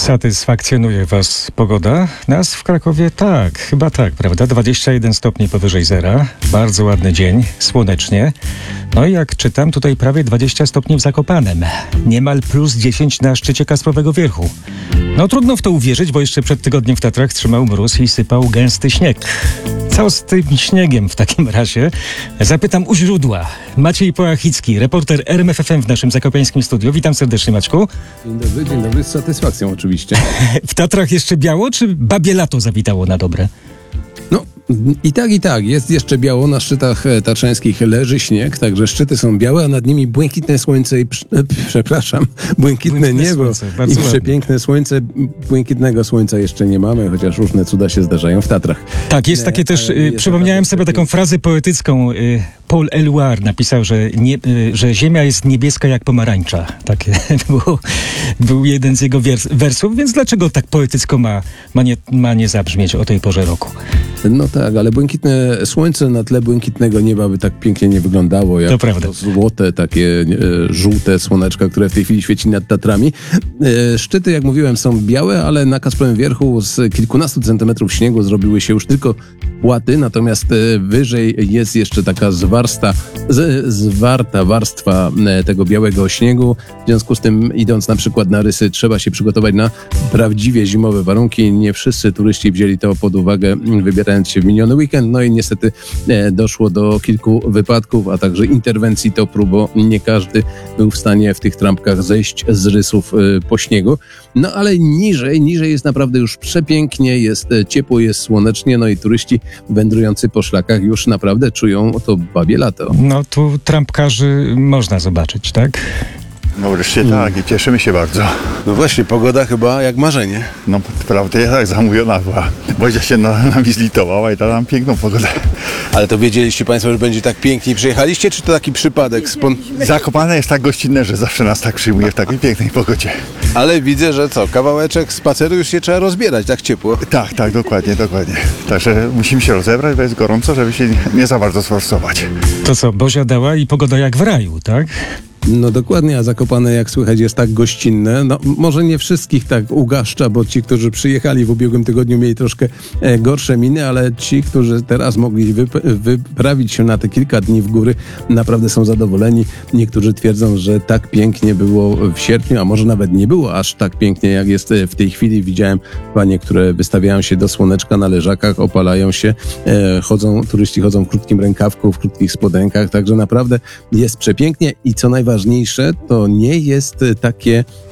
Satysfakcjonuje Was pogoda? Nas w Krakowie tak, chyba tak, prawda? 21 stopni powyżej zera, bardzo ładny dzień, słonecznie. No i jak czytam, tutaj prawie 20 stopni w Zakopanem. Niemal plus 10 na szczycie Kasprowego Wierchu. No trudno w to uwierzyć, bo jeszcze przed tygodniem w Tatrach trzymał mróz i sypał gęsty śnieg. Co z tym śniegiem w takim razie? Zapytam u źródła. Maciej Połachicki, reporter RMFFM w naszym zakopiańskim studiu. Witam serdecznie, Maćku. Dzień dobry, z satysfakcją oczywiście. W Tatrach jeszcze biało, czy babie lato zawitało na dobre? No, i tak. Jest jeszcze biało. Na szczytach tatrzańskich leży śnieg, także szczyty są białe, a nad nimi błękitne słońce i... błękitne niebo słońce, i przepiękne słońce. Błękitnego słońca jeszcze nie mamy, chociaż różne cuda się zdarzają w Tatrach. Tak, jest takie też... przypomniałem sobie taką frazę poetycką. Paul Eluard napisał, że ziemia jest niebieska jak pomarańcza. Takie był jeden z jego wersów, więc dlaczego tak poetycko ma nie zabrzmieć o tej porze roku? No tak, ale błękitne słońce na tle błękitnego nieba by tak pięknie nie wyglądało, jak to prawda. To złote, takie żółte słoneczka, które w tej chwili świeci nad Tatrami. Szczyty, jak mówiłem, są białe, ale na Kasprowym Wierchu z kilkunastu centymetrów śniegu zrobiły się już tylko płaty, natomiast wyżej jest jeszcze taka zwarta warstwa tego białego śniegu. W związku z tym, idąc na przykład na Rysy, trzeba się przygotować na prawdziwie zimowe warunki. Nie wszyscy turyści wzięli to pod uwagę, wybierając się w miniony weekend. No i niestety doszło do kilku wypadków, a także interwencji TOPR-u, bo nie każdy był w stanie w tych trampkach zejść z Rysów po śniegu. No ale niżej jest naprawdę już przepięknie, jest ciepło, jest słonecznie, no i turyści wędrujący po szlakach już naprawdę czują to babie lato. No tu trampkarzy można zobaczyć, tak? No wreszcie tak i cieszymy się bardzo. No właśnie, pogoda chyba jak marzenie. No prawda tak zamówiona była. Bozia się nami zlitowała i dała nam piękną pogodę. Ale to wiedzieliście Państwo, że będzie tak pięknie. Przyjechaliście, czy to taki przypadek? Zakopane jest tak gościnne, że zawsze nas tak przyjmuje w takiej pięknej pogodzie. Ale widzę, że kawałeczek spaceru już się trzeba rozbierać, tak ciepło. Tak, dokładnie. Także musimy się rozebrać, bo jest gorąco, żeby się nie za bardzo sforsować. To co, Bozia dała i pogoda jak w raju, tak? No dokładnie, a Zakopane, jak słychać, jest tak gościnne. No może nie wszystkich tak ugaszcza, bo ci, którzy przyjechali w ubiegłym tygodniu, mieli troszkę gorsze miny, ale ci, którzy teraz mogli wyprawić się na te kilka dni w góry, naprawdę są zadowoleni. Niektórzy twierdzą, że tak pięknie było w sierpniu, a może nawet nie było aż tak pięknie, jak jest w tej chwili. Widziałem panie, które wystawiają się do słoneczka na leżakach, opalają się, turyści chodzą w krótkim rękawku, w krótkich spodenkach, także naprawdę jest przepięknie i co najważniejsze, to nie jest takie